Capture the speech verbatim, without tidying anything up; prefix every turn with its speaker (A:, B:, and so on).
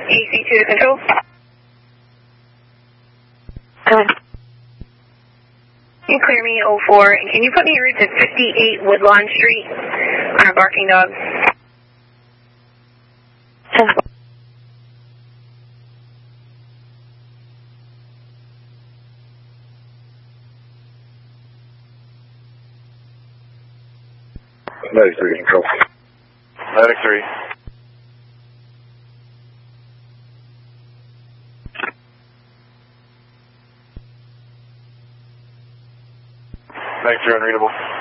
A: A C two to control.
B: Come on.
A: You clear me oh four, and can you put me en route to fifty-eight Woodlawn Street on a barking dog?
B: ten four.
C: ninety-three, control.
D: ninety-three. ninety-three unreadable.